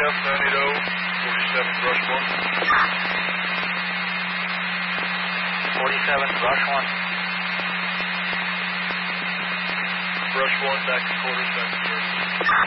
47 Brush 1. 47 Brush 1. Brush 1, back to quarters, back to 30.